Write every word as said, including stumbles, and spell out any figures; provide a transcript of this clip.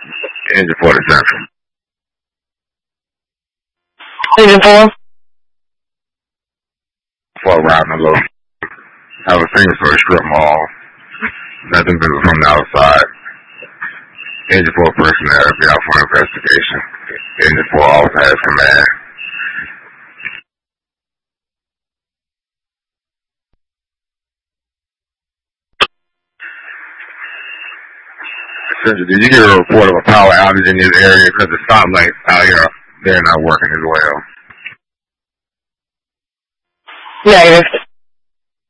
Engine four to Central. Engine four? For riding a little. I was thinking for a strip mall. Nothing but from the outside. Engine four personnel be out for investigation. Engine four always has command. Did you get a report of a power outage in this area? Because the stoplights out here, they're not working as well. Negative.